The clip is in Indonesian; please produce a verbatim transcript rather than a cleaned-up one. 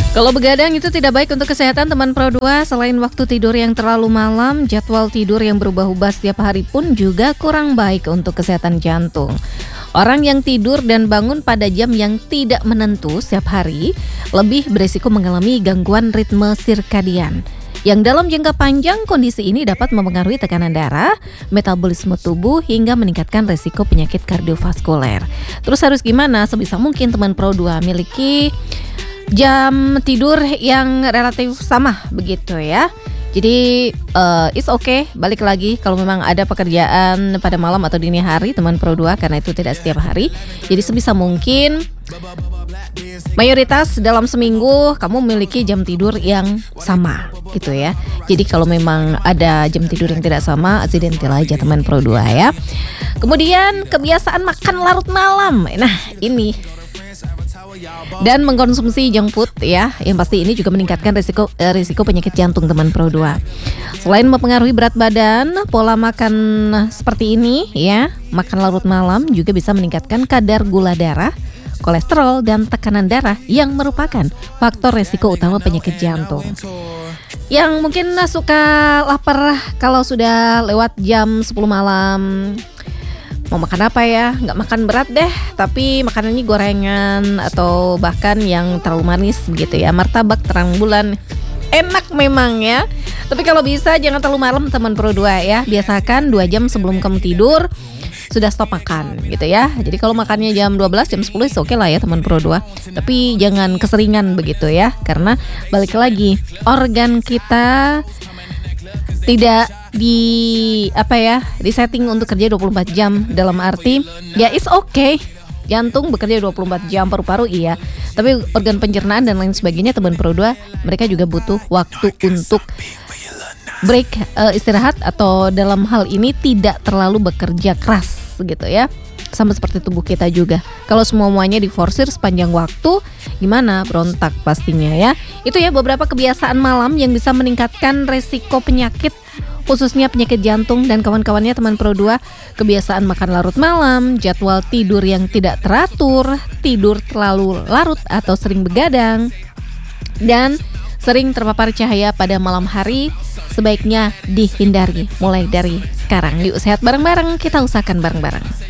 Kalau begadang itu tidak baik untuk kesehatan teman Pro dua. Selain waktu tidur yang terlalu malam, jadwal tidur yang berubah-ubah setiap hari pun juga kurang baik untuk kesehatan jantung. Orang yang tidur dan bangun pada jam yang tidak menentu setiap hari lebih berisiko mengalami gangguan ritme sirkadian. Yang dalam jangka panjang kondisi ini dapat mempengaruhi tekanan darah, metabolisme tubuh hingga meningkatkan resiko penyakit kardiovaskuler. Terus harus gimana? Sebisa mungkin teman Pro dua miliki jam tidur yang relatif sama begitu ya. Jadi uh, it's okay, balik lagi kalau memang ada pekerjaan pada malam atau dini hari teman Pro dua, karena itu tidak setiap hari. Jadi sebisa mungkin mayoritas dalam seminggu kamu memiliki jam tidur yang sama gitu ya. Jadi kalau memang ada jam tidur yang tidak sama, aksidental aja teman Pro dua ya. Kemudian kebiasaan makan larut malam. Nah ini dan mengkonsumsi junk food ya, yang pasti ini juga meningkatkan risiko eh, risiko penyakit jantung teman Pro dua. Selain mempengaruhi berat badan, pola makan seperti ini ya, makan larut malam juga bisa meningkatkan kadar gula darah, kolesterol dan tekanan darah yang merupakan faktor risiko utama penyakit jantung. Yang mungkin suka lapar kalau sudah lewat jam sepuluh malam, mau makan apa ya? Nggak makan berat deh, tapi makanannya gorengan atau bahkan yang terlalu manis begitu ya. Martabak terang bulan enak memang ya. Tapi kalau bisa jangan terlalu malam teman Pro dua ya. Biasakan dua jam sebelum kamu tidur sudah stop makan gitu ya. Jadi kalau makannya jam dua belas, jam sepuluh oke okay lah ya teman Pro dua. Tapi jangan keseringan begitu ya. Karena balik lagi, organ kita tidak di apa ya di setting untuk kerja dua puluh empat jam, dalam arti ya it's okay, jantung bekerja dua puluh empat jam, paru-paru iya, tapi organ pencernaan dan lain sebagainya teman Pro dua mereka juga butuh waktu untuk break, uh, istirahat, atau dalam hal ini tidak terlalu bekerja keras gitu ya. Sama seperti tubuh kita juga. Kalau semua-muanya diforsir sepanjang waktu, gimana? Berontak pastinya ya. Itu ya beberapa kebiasaan malam yang bisa meningkatkan resiko penyakit, khususnya penyakit jantung dan kawan-kawannya teman Pro dua. Kebiasaan makan larut malam, jadwal tidur yang tidak teratur, tidur terlalu larut atau sering begadang, dan sering terpapar cahaya pada malam hari sebaiknya dihindari mulai dari sekarang. Yuk sehat bareng-bareng, kita usahakan bareng-bareng.